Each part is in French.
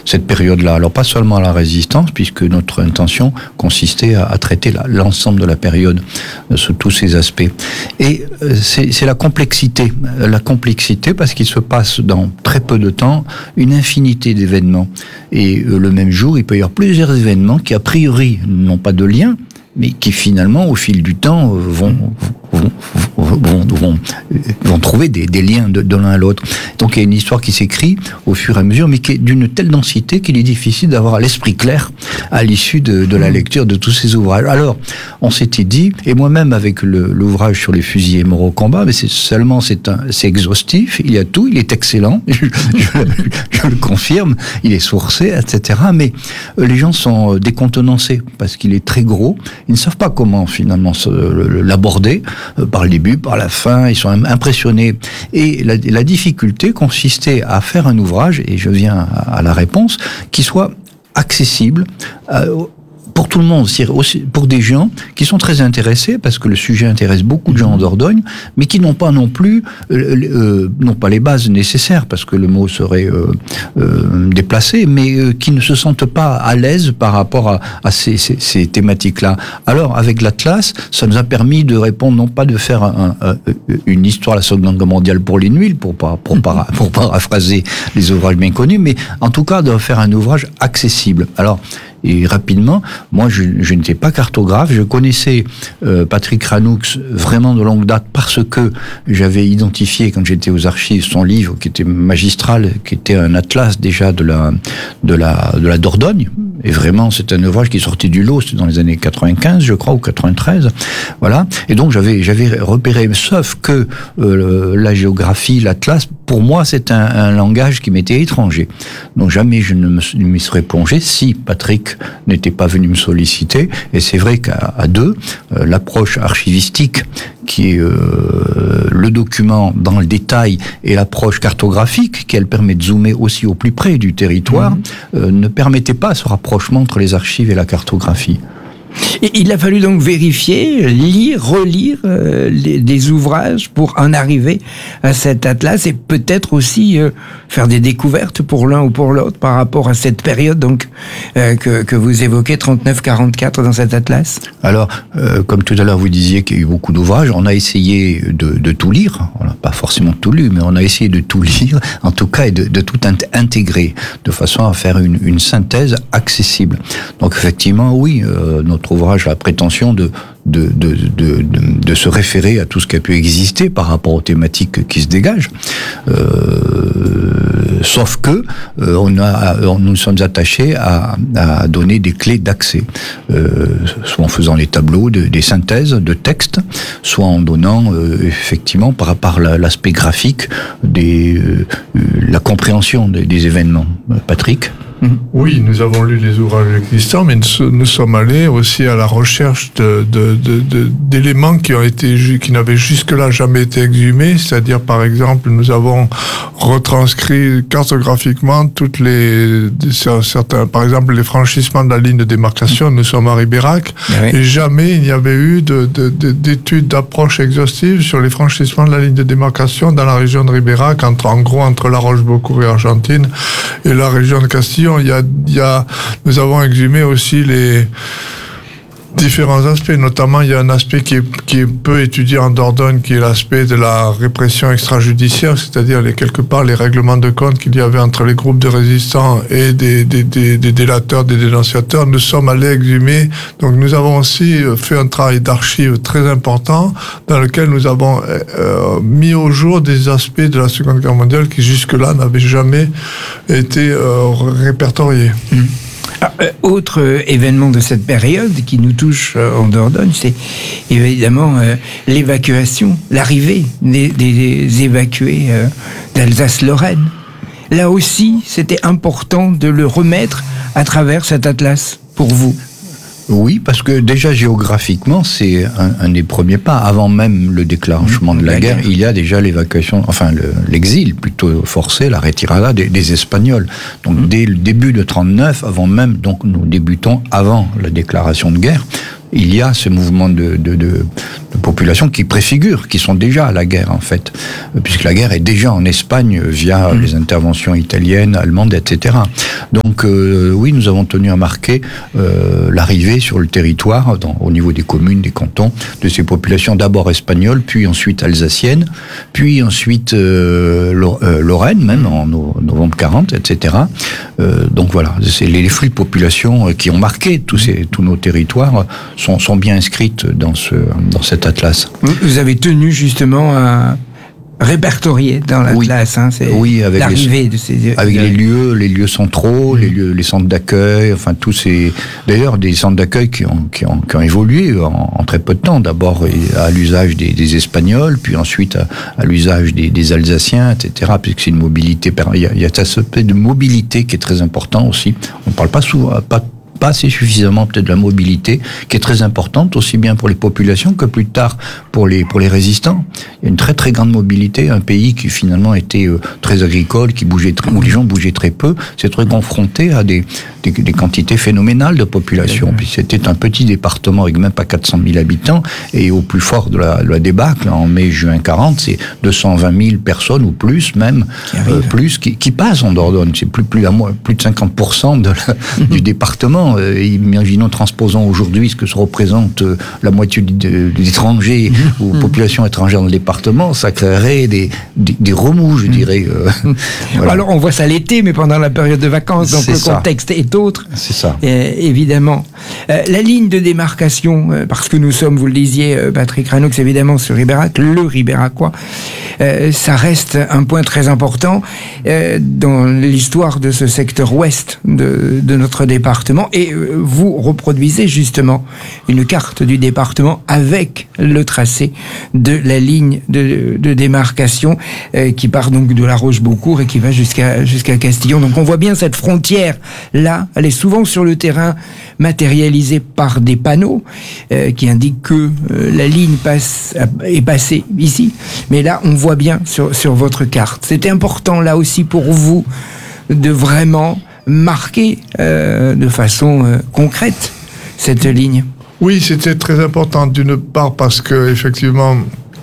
cette période-là. Alors pas seulement la résistance, puisque notre intention consistait à traiter l'ensemble de la période sous tous ses aspects. Et c'est la complexité parce qu'il se passe dans très peu de temps une infinité d'événements. Et le même jour, il peut y avoir plusieurs événements qui a priori n'ont pas de lien, mais qui finalement, au fil du temps, vont trouver des liens de l'un à l'autre. Donc il y a une histoire qui s'écrit au fur et à mesure, mais qui est d'une telle densité qu'il est difficile d'avoir l'esprit clair à l'issue de la lecture de tous ces ouvrages. Alors, on s'était dit, et moi-même avec l'ouvrage sur les fusillés morts au combat, mais c'est exhaustif, il y a tout, il est excellent, je le confirme, il est sourcé, etc. Mais les gens sont décontenancés parce qu'il est très gros. Ils ne savent pas comment finalement l'aborder, par le début, par la fin, ils sont impressionnés. Et la difficulté consistait à faire un ouvrage, et je viens à la réponse, qui soit accessible pour tout le monde, aussi pour des gens qui sont très intéressés, parce que le sujet intéresse beaucoup de gens en Dordogne, mais qui n'ont pas non plus n'ont pas les bases nécessaires, parce que le mot serait déplacé, mais qui ne se sentent pas à l'aise par rapport à ces thématiques-là. Alors, avec l'Atlas, ça nous a permis de répondre, non pas de faire une histoire de la Seconde Guerre mondiale pour les nuls, pour paraphraser les ouvrages bien connus, mais en tout cas de faire un ouvrage accessible. Alors, et rapidement, moi je n'étais pas cartographe, je connaissais Patrick Ranoux vraiment de longue date parce que j'avais identifié quand j'étais aux archives son livre qui était magistral, qui était un atlas déjà de la Dordogne. Et vraiment, c'est un ouvrage qui sortait du lot, c'était dans les années 95, je crois, ou 93. Voilà. Et donc, j'avais repéré, sauf que la géographie, l'atlas, pour moi, c'est un langage qui m'était étranger. Donc, jamais je ne m'y serais plongé si Patrick n'était pas venu me solliciter. Et c'est vrai qu'à deux, l'approche archivistique, qui est le document dans le détail, et l'approche cartographique, qui elle permet de zoomer aussi au plus près du territoire, ne permettait pas ce rapprochement entre les archives et la cartographie. Et il a fallu donc vérifier, lire, relire des ouvrages pour en arriver à cet atlas, et peut-être aussi faire des découvertes pour l'un ou pour l'autre par rapport à cette période donc que vous évoquez, 39-44 dans cet atlas. Alors, comme tout à l'heure vous disiez qu'il y a eu beaucoup d'ouvrages, on a essayé de tout lire. On n'a pas forcément tout lu, mais on a essayé de tout lire, en tout cas, et de tout intégrer, de façon à faire une synthèse accessible. Donc effectivement, oui, notre ouvrage a la prétention de se référer à tout ce qui a pu exister par rapport aux thématiques qui se dégagent. Sauf que nous sommes attachés à donner des clés d'accès, soit en faisant les tableaux, des synthèses de textes, soit en donnant effectivement par l'aspect graphique la compréhension des événements. Patrick ? Oui, nous avons lu les ouvrages existants, mais nous sommes allés aussi à la recherche d'éléments qui n'avaient jusque-là jamais été exhumés. C'est-à-dire, par exemple, nous avons retranscrit cartographiquement certains, par exemple, les franchissements de la ligne de démarcation. Nous sommes à Ribérac, et jamais il n'y avait eu d'études d'approche exhaustive sur les franchissements de la ligne de démarcation dans la région de Ribérac, entre La Roche-Beaucourt et Argentine, et la région de Castillon. Nous avons exhumé aussi les différents aspects, notamment il y a un aspect qui est peu étudié en Dordogne, qui est l'aspect de la répression extrajudiciaire, c'est-à-dire quelque part les règlements de compte qu'il y avait entre les groupes de résistants et des délateurs, des dénonciateurs. Nous sommes allés exhumer, donc nous avons aussi fait un travail d'archives très important dans lequel nous avons mis au jour des aspects de la Seconde Guerre mondiale qui jusque-là n'avaient jamais été répertoriés. Autre événement de cette période qui nous touche en Dordogne, c'est évidemment l'évacuation, l'arrivée des évacués d'Alsace-Lorraine. Là aussi, c'était important de le remettre à travers cet atlas pour vous. Oui, parce que déjà géographiquement, c'est un des premiers pas. Avant même le déclenchement de la guerre, il y a déjà l'évacuation, l'exil plutôt forcé, la retirada des Espagnols. Donc dès le début de 39, avant même, donc nous débutons avant la déclaration de guerre. il y a ce mouvement de population qui préfigure, qui sont déjà à la guerre en fait, puisque la guerre est déjà en Espagne via les interventions italiennes, allemandes, etc. Donc oui, nous avons tenu à marquer l'arrivée sur le territoire, au niveau des communes, des cantons, de ces populations d'abord espagnoles, puis ensuite alsaciennes, puis ensuite Lorraine, même en novembre 40, etc. Donc voilà, c'est les flux de population qui ont marqué tous nos territoires sont bien inscrites dans cet atlas. Vous avez tenu justement à répertorier dans l'atlas, avec l'arrivée de ces... Avec les lieux centraux, les centres d'accueil, enfin tous ces... D'ailleurs, des centres d'accueil qui ont évolué en très peu de temps. D'abord à l'usage des Espagnols, puis ensuite à l'usage des Alsaciens, etc. Puisque c'est une mobilité... Il y a cet aspect de mobilité qui est très important aussi. On ne parle pas souvent... pas assez suffisamment peut-être de la mobilité, qui est très importante aussi bien pour les populations que plus tard pour les résistants. Il y a une très très grande mobilité, un pays qui finalement était très agricole, où les gens bougeaient très peu, s'est très confronté à des quantités phénoménales de population. Puis c'était un petit département avec même pas 400 000 habitants, et au plus fort de la débâcle, en mai-juin 40, c'est 220 000 personnes ou plus même, qui passent en Dordogne. C'est plus de 50% du département. Imaginons, transposons aujourd'hui ce que se représente la moitié des étrangers ou populations étrangères dans le département, ça créerait des remous, je dirais. Voilà. Alors on voit ça l'été, mais pendant la période de vacances, donc le contexte est autre. C'est ça. Évidemment. La ligne de démarcation, parce que nous sommes, vous le disiez, Patrick Ranoux, évidemment sur Ribérac, le Ribéracois, ça reste un point très important dans l'histoire de ce secteur ouest de notre département. Et vous reproduisez justement une carte du département avec le tracé de la ligne de démarcation qui part donc de la Roche-Beaucourt et qui va jusqu'à Castillon. Donc on voit bien cette frontière là, elle est souvent sur le terrain matérialisée par des panneaux qui indiquent que la ligne est passée ici. Mais là on voit bien sur votre carte. C'était important là aussi pour vous de vraiment marquer de façon concrète cette ligne. Oui, c'était très important d'une part parce que effectivement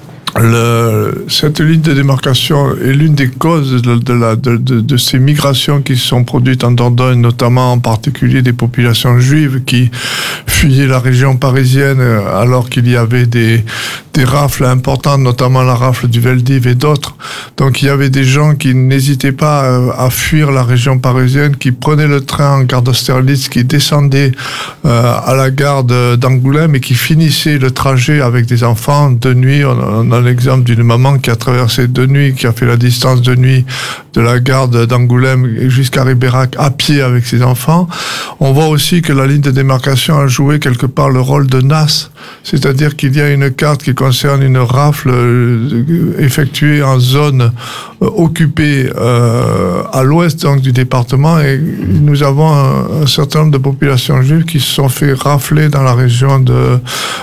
cette ligne de démarcation est l'une des causes de ces migrations qui se sont produites en Dordogne, notamment en particulier des populations juives qui fuyaient la région parisienne alors qu'il y avait des rafles importantes, notamment la rafle du Veldiv et d'autres. Donc il y avait des gens qui n'hésitaient pas à fuir la région parisienne, qui prenaient le train en gare d'Austerlitz, qui descendaient à la gare d'Angoulême et qui finissaient le trajet avec des enfants de nuit. On a l'exemple d'une maman qui a traversé de nuit, qui a fait la distance de nuit de la gare d'Angoulême jusqu'à Ribérac à pied avec ses enfants. On voit aussi que la ligne de démarcation a joué quelque part le rôle de NAS, c'est-à-dire qu'il y a une carte qui concerne une rafle effectuée en zone occupée à l'ouest donc, du département, et nous avons un certain nombre de populations juives qui se sont fait rafler dans la région de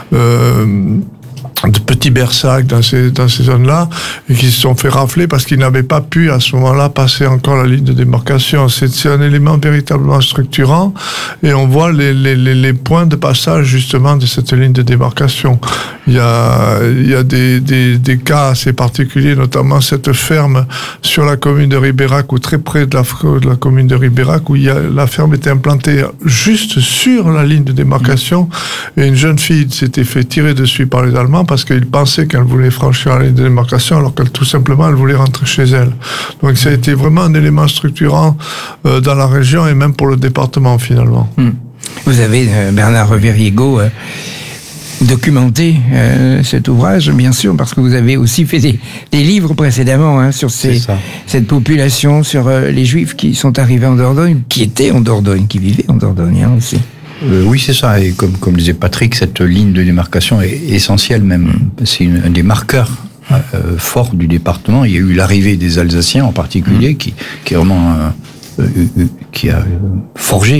Petit Bersac, dans ces zones-là, et qui se sont fait rafler parce qu'ils n'avaient pas pu à ce moment-là passer encore la ligne de démarcation. C'est un élément véritablement structurant, et on voit les points de passage justement de cette ligne de démarcation. Il y a des cas assez particuliers, notamment cette ferme sur la commune de Ribérac, ou très près de la commune de Ribérac, où la ferme était implantée juste sur la ligne de démarcation, et une jeune fille s'était fait tirer dessus par les Allemands parce qu'ils pensaient qu'elle voulait franchir la ligne de démarcation alors qu'elle tout simplement elle voulait rentrer chez elle. Donc ça a été vraiment un élément structurant dans la région et même pour le département finalement. Vous avez Bernard Reveriego documenté cet ouvrage, bien sûr, parce que vous avez aussi fait des livres précédemment sur cette population, sur les Juifs qui sont arrivés en Dordogne, qui étaient en Dordogne, qui vivaient en Dordogne aussi. Oui, c'est ça. Et comme disait Patrick, cette ligne de démarcation est essentielle même. C'est un des marqueurs forts du département. Il y a eu l'arrivée des Alsaciens en particulier, qui est vraiment forgé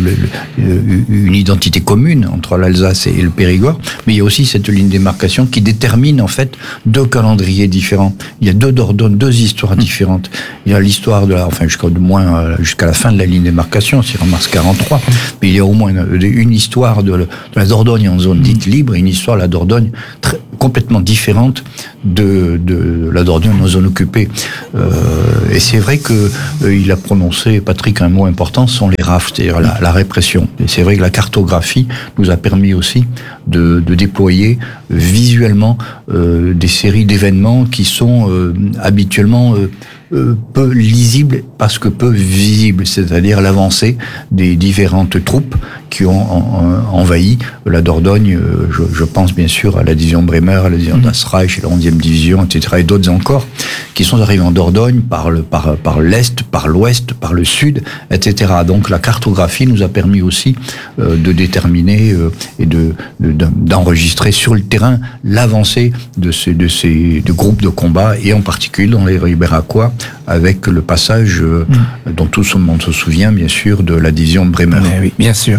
une identité commune entre l'Alsace et le Périgord, mais il y a aussi cette ligne de démarcation qui détermine en fait deux calendriers différents. Il y a deux Dordogne, deux histoires différentes. Il y a l'histoire jusqu'à la fin de la ligne de démarcation, c'est en mars 43, mais il y a au moins une histoire de la Dordogne en zone dite libre et une histoire de la Dordogne complètement différente de la Dordogne en zone occupée. Et c'est vrai que il a prononcé, Patrick, un mot important, sont les RAF, c'est-à-dire la répression. Et c'est vrai que la cartographie nous a permis aussi de déployer visuellement des séries d'événements qui sont habituellement peu lisibles parce que peu visibles, c'est-à-dire l'avancée des différentes troupes qui ont envahi la Dordogne. Je pense bien sûr à la division Bremer, à la division d'Asreich, la 11e division, etc., et d'autres encore, qui sont arrivés en Dordogne par l'Est, par l'Ouest, par le Sud, etc. Donc la cartographie nous a permis aussi de déterminer et d'enregistrer sur le terrain l'avancée de ces groupes de combat, et en particulier dans les Ibéracois, avec le passage dont tout le monde se souvient, bien sûr, de la division Bremer. Oui, bien sûr.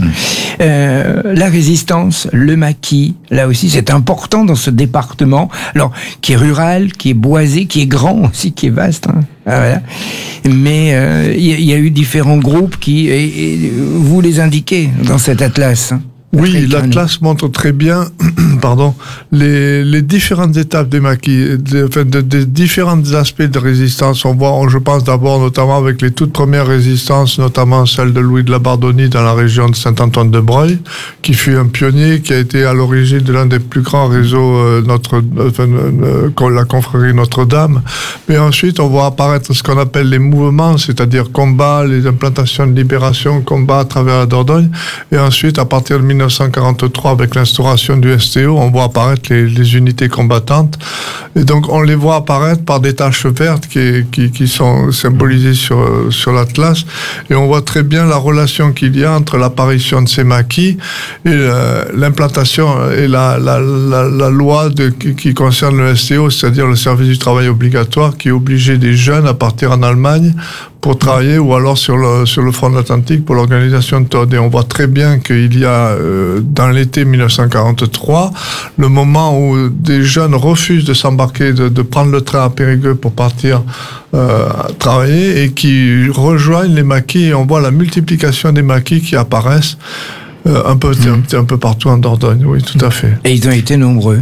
La résistance, le maquis, là aussi, c'est important dans ce département, alors qui est rural, qui est boisé, qui est grand aussi, qui est vaste. Hein. Voilà. Mais il y a eu différents groupes qui, et vous les indiquez dans cet atlas. Hein. Oui, l'atlas montre très bien, les différentes étapes des maquis, des différents aspects de résistance. On voit, je pense d'abord notamment avec les toutes premières résistances, notamment celle de Louis de la Bardonnie dans la région de Saint-Antoine-de-Breuil, qui fut un pionnier, qui a été à l'origine de l'un des plus grands réseaux, la confrérie Notre-Dame. Mais ensuite, on voit apparaître ce qu'on appelle les mouvements, c'est-à-dire combat, les implantations de libération, combat à travers la Dordogne. Et ensuite, à partir de 1943, avec l'instauration du STO, on voit apparaître les unités combattantes. Et donc, on les voit apparaître par des taches vertes qui sont symbolisées sur l'atlas. Et on voit très bien la relation qu'il y a entre l'apparition de ces maquis et l'implantation et la loi qui concerne le STO, c'est-à-dire le service du travail obligatoire, qui obligeait des jeunes à partir en Allemagne pour travailler, ou alors sur le front de l'Atlantique pour l'organisation de TOD. Et on voit très bien qu'il y a, dans l'été 1943, le moment où des jeunes refusent de s'embarquer, de prendre le train à Périgueux pour partir travailler, et qui rejoignent les maquis, et on voit la multiplication des maquis qui apparaissent un peu partout en Dordogne. Oui, tout à fait. Et ils ont été nombreux.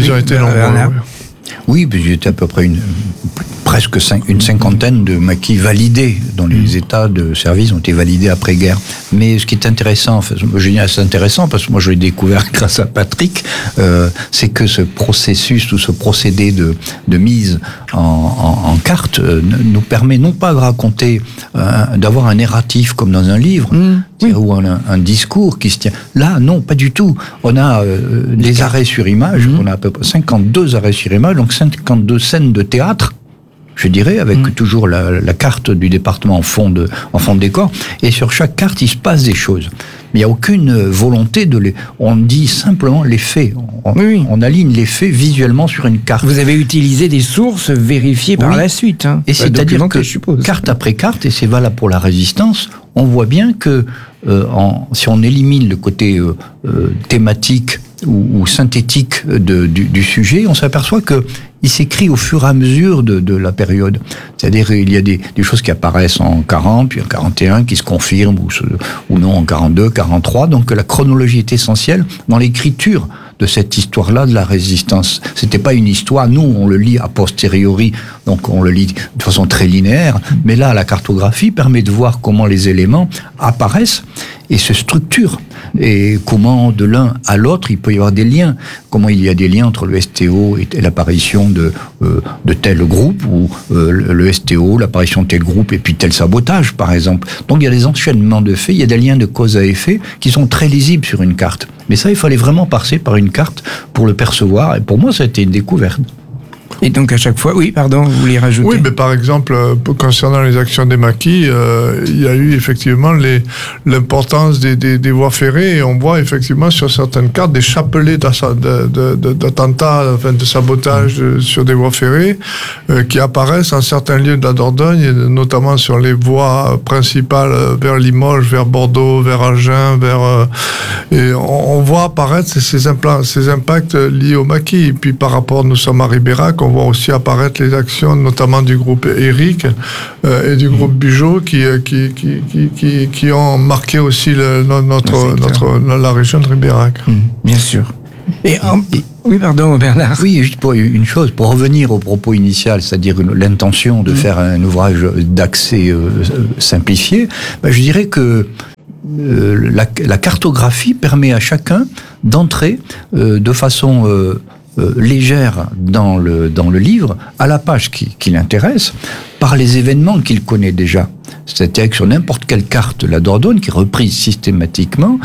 Oui, puis j'étais à peu près presque une cinquantaine de maquis validés, dont les états de service ont été validés après-guerre. Mais ce qui est intéressant, je dis assez intéressant, parce que moi je l'ai découvert grâce à Patrick, c'est que ce processus, ou ce procédé de mise en carte nous permet non pas de raconter, d'avoir un narratif comme dans un livre, ou un discours qui se tient. Là, non, pas du tout. On a des arrêts sur image, on a à peu près 52 arrêts sur image, donc 52 scènes de théâtre, je dirais, avec toujours la carte du département en fond de décor. Et sur chaque carte, il se passe des choses. Mais il n'y a aucune volonté on dit simplement les faits. On aligne les faits visuellement sur une carte. Vous avez utilisé des sources vérifiées par la suite. Hein. Et c'est-à-dire que, carte après carte, et c'est valable pour la résistance, on voit bien que si on élimine le côté thématique ou synthétique du sujet, on s'aperçoit que il s'écrit au fur et à mesure de la période. C'est-à-dire il y a des choses qui apparaissent en 40, puis en 41, qui se confirment, ou non en 42, 43. Donc la chronologie est essentielle dans l'écriture de cette histoire-là de la résistance. C'était pas une histoire, nous on le lit a posteriori, donc on le lit de façon très linéaire, mais là la cartographie permet de voir comment les éléments apparaissent et se structurent, et comment de l'un à l'autre il peut y avoir des liens, comment il y a des liens entre le STO et l'apparition de tel groupe, ou le STO, l'apparition de tel groupe et puis tel sabotage par exemple. Donc il y a des enchaînements de faits, il y a des liens de cause à effet qui sont très lisibles sur une carte. Mais ça, il fallait vraiment passer par une carte pour le percevoir, et pour moi ça a été une découverte. Et donc à chaque fois, oui, pardon, vous voulez rajouter? Oui, mais par exemple, concernant les actions des maquis, il y a eu effectivement l'importance des voies ferrées, et on voit effectivement sur certaines cartes des chapelets d'attentats, enfin de sabotage sur des voies ferrées qui apparaissent en certains lieux de la Dordogne, notamment sur les voies principales vers Limoges, vers Bordeaux, vers Agen, et on voit apparaître ces impacts liés aux maquis. Et puis par rapport, nous sommes à Ribérac, on voit aussi apparaître les actions, notamment du groupe Eric et du groupe Bugeaud, qui ont marqué aussi la région de Ribérac. Bien sûr. Oui, pardon, Bernard. Oui, juste pour une chose, pour revenir au propos initial, c'est-à-dire l'intention de faire un ouvrage d'accès simplifié, je dirais que la cartographie permet à chacun d'entrer de façon légère dans le livre, à la page qui l'intéresse, par les événements qu'il connaît déjà. C'est-à-dire que sur n'importe quelle carte de la Dordogne, qui est reprise systématiquement,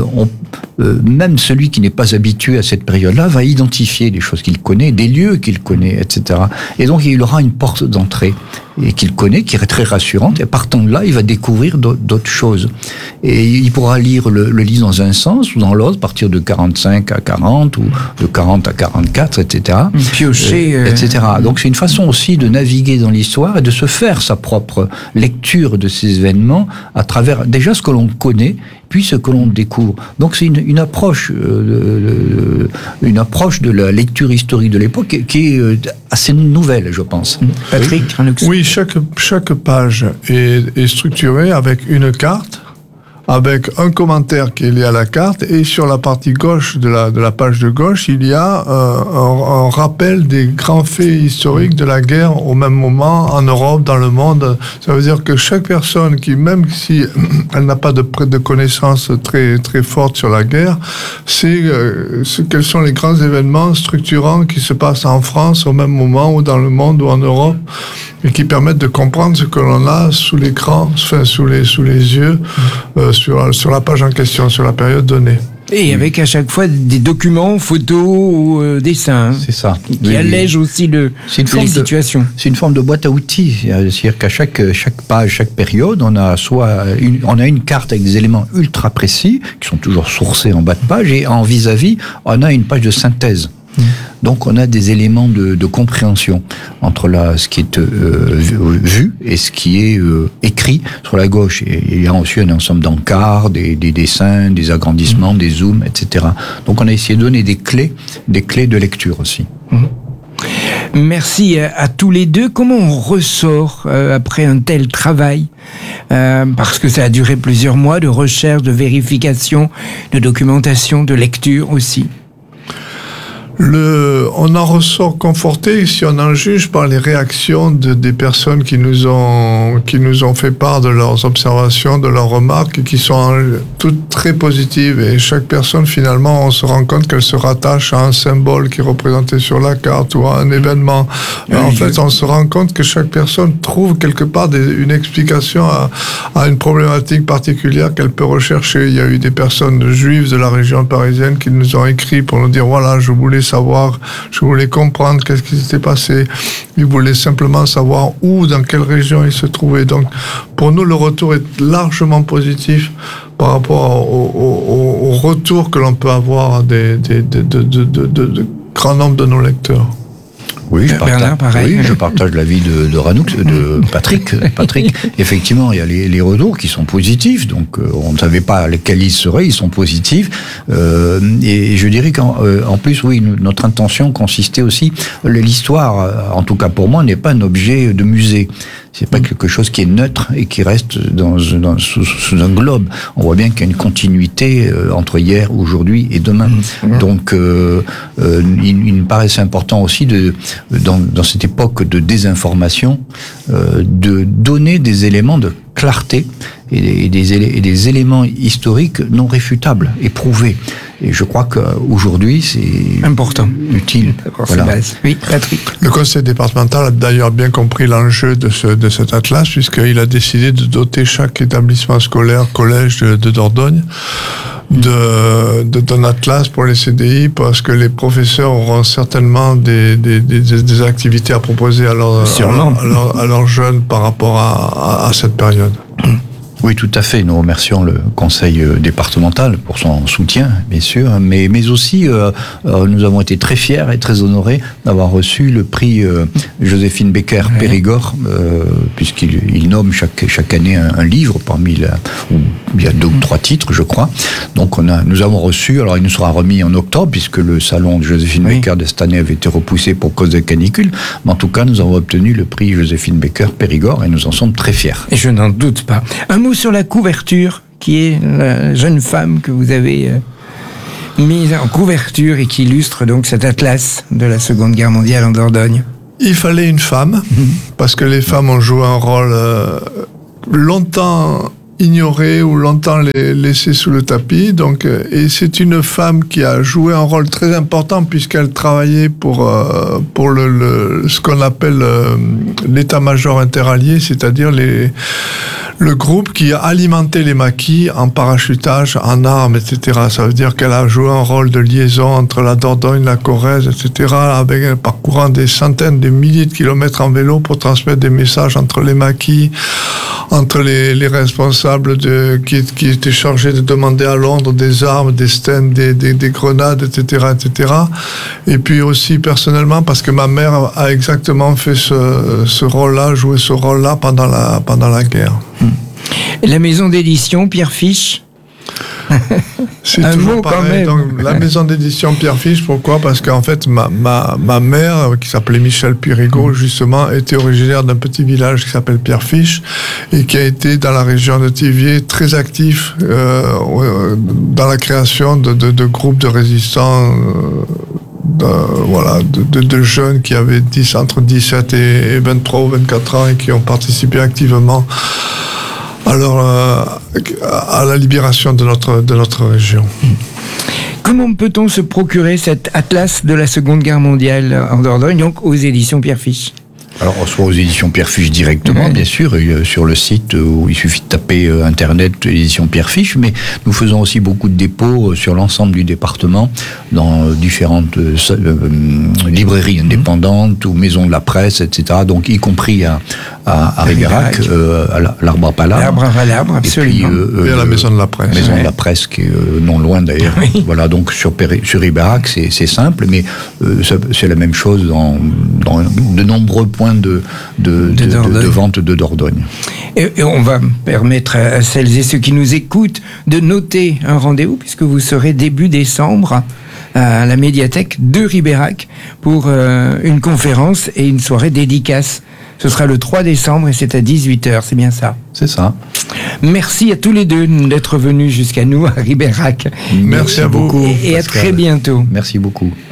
même celui qui n'est pas habitué à cette période-là va identifier des choses qu'il connaît, des lieux qu'il connaît, etc. Et donc il aura une porte d'entrée et qu'il connaît, qui est très rassurante, et partant de là, il va découvrir d'autres choses. Et il pourra lire le livre dans un sens ou dans l'autre, partir de 45 à 40, ou de 40 à 44, etc. Piocher. Etc. Donc c'est une façon aussi de naviguer dans l'histoire et de se faire sa propre lecture de ces événements à travers déjà ce que l'on connaît, puis ce que l'on découvre. Donc c'est une approche de la lecture historique de l'époque qui est assez nouvelle, je pense. Patrick? Oui, chaque page est structurée avec une carte, avec un commentaire qui est lié à la carte, et sur la partie gauche de la page de gauche, il y a un rappel des grands faits historiques de la guerre au même moment en Europe, dans le monde. Ça veut dire que chaque personne qui, même si elle n'a pas de connaissances très très fortes sur la guerre, sait quels sont les grands événements structurants qui se passent en France au même moment, ou dans le monde, ou en Europe, et qui permettent de comprendre ce que l'on a sous l'écran, enfin sous les yeux, sur la page en question, sur la période donnée. Et avec à chaque fois des documents, photos ou dessins. C'est ça. Qui allègent aussi les situations. C'est une forme de boîte à outils. C'est-à-dire qu'à chaque page, chaque période, on a une carte avec des éléments ultra précis, qui sont toujours sourcés en bas de page, et en vis-à-vis, on a une page de synthèse. Donc on a des éléments de compréhension entre ce qui est vu et ce qui est écrit sur la gauche. Et il y a aussi un ensemble d'encarts, des dessins, des agrandissements, des zooms, etc. Donc on a essayé de donner des clés de lecture aussi. Merci à tous les deux. Comment on ressort après un tel travail, parce que ça a duré plusieurs mois de recherche, de vérification, de documentation, de lecture aussi. On en ressort conforté si on en juge par les réactions des personnes qui nous ont fait part de leurs observations, de leurs remarques, et qui sont toutes très positives. Et chaque personne, finalement, on se rend compte qu'elle se rattache à un symbole qui est représenté sur la carte ou à un événement. En fait, on se rend compte que chaque personne trouve quelque part une explication à une problématique particulière qu'elle peut rechercher. Il y a eu des personnes juives de la région parisienne qui nous ont écrit pour nous dire, voilà, je voulais savoir, je voulais comprendre qu'est-ce qui s'était passé. Ils voulaient simplement savoir où, dans quelle région ils se trouvaient. Donc, pour nous, le retour est largement positif par rapport au retour que l'on peut avoir de grand nombre de nos lecteurs. Oui, Bernard, pareil. Oui, je partage l'avis de Patrick. Effectivement, il y a les retours qui sont positifs, donc on ne savait pas lesquels ils seraient, ils sont positifs. Et je dirais qu'en plus, oui, notre intention consistait aussi, l'histoire, en tout cas pour moi, n'est pas un objet de musée. C'est pas quelque chose qui est neutre et qui reste sous un globe. On voit bien qu'il y a une continuité entre hier, aujourd'hui et demain. Donc, il me paraissait important aussi dans cette époque de désinformation, de donner des éléments de clarté et des éléments historiques non réfutables, éprouvés. Et je crois qu'aujourd'hui, c'est important, utile. Voilà. Oui, Patrick. Le conseil départemental a d'ailleurs bien compris l'enjeu de cet atlas, puisqu'il a décidé de doter chaque établissement scolaire, collège de Dordogne, d'un atlas pour les CDI, parce que les professeurs auront certainement des activités à proposer à leurs jeunes par rapport à cette période. Oui, tout à fait. Nous remercions le conseil départemental pour son soutien, bien sûr, mais aussi nous avons été très fiers et très honorés d'avoir reçu le prix Joséphine Baker Périgord, puisqu'il nomme chaque année un livre parmi il y a 2 ou 3 titres, je crois. Donc nous avons reçu. Alors il nous sera remis en octobre, puisque le salon de Joséphine Baker de cette année avait été repoussé pour cause de canicule. Mais en tout cas, nous avons obtenu le prix Joséphine Baker Périgord et nous en sommes très fiers. Et je n'en doute pas. Un mot sur la couverture, qui est la jeune femme que vous avez mise en couverture et qui illustre donc cet atlas de la Seconde Guerre mondiale en Dordogne. Il fallait une femme, parce que les femmes ont joué un rôle longtemps ignoré ou longtemps laissé sous le tapis. Donc, et c'est une femme qui a joué un rôle très important, puisqu'elle travaillait pour ce qu'on appelle l'état-major interallié, c'est-à-dire le groupe qui a alimenté les maquis en parachutage, en armes, etc. Ça veut dire qu'elle a joué un rôle de liaison entre la Dordogne, la Corrèze, etc., parcourant des centaines, des milliers de kilomètres en vélo pour transmettre des messages entre les maquis, entre les responsables qui étaient chargés de demander à Londres des armes, des stents, des grenades, etc., etc. Et puis aussi personnellement, parce que ma mère a exactement fait ce rôle-là, joué ce rôle-là pendant la guerre. La maison d'édition Pierre Fiche. C'est toujours pareil. Donc, la maison d'édition Pierre Fiche, pourquoi ? Parce qu'en fait, ma mère, qui s'appelait Michel Pirigot, justement, était originaire d'un petit village qui s'appelle Pierre Fiche et qui a été dans la région de Thiviers très actif dans la création de groupes de résistants. De jeunes qui avaient entre 17 et 23 ou 24 ans et qui ont participé activement à la libération de notre région. Comment peut-on se procurer cet atlas de la Seconde Guerre mondiale en Dordogne, donc aux éditions Pierre Fiche ? Alors, soit aux éditions Pierre Fiche directement, bien sûr, sur le site où il suffit de taper Internet, éditions Pierre Fiche, mais nous faisons aussi beaucoup de dépôts sur l'ensemble du département, dans différentes librairies indépendantes ou maisons de la presse, etc. Donc, y compris à Ribérac, à l'Arbre à Palabre. L'Arbre à Palabre, absolument. Et à la maison de la presse. Maison de la presse, qui est non loin d'ailleurs. Oui. Voilà, donc sur Ribérac, c'est simple, mais c'est la même chose dans de nombreux points de vente de Dordogne. Et on va permettre à celles et ceux qui nous écoutent de noter un rendez-vous, puisque vous serez début décembre à la médiathèque de Ribérac pour une conférence et une soirée dédicace. Ce sera le 3 décembre et c'est à 18h, c'est bien ça ? C'est ça. Merci à tous les deux d'être venus jusqu'à nous à Ribérac. Merci à beaucoup. Et à très bientôt. Merci beaucoup.